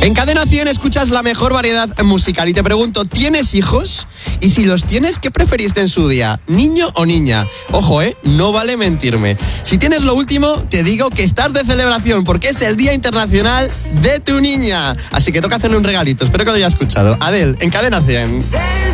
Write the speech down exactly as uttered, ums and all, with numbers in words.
En Cadena cien escuchas la mejor variedad musical y te pregunto, ¿tienes hijos? Y si los tienes, ¿qué preferiste en su día? ¿Niño o niña? Ojo, ¿eh? No vale mentirme. Si tienes lo último, te digo que estás de celebración porque es el Día Internacional de tu Niña. Así que toca hacerle un regalito. Espero que lo haya escuchado. Adele, en Cadena cien.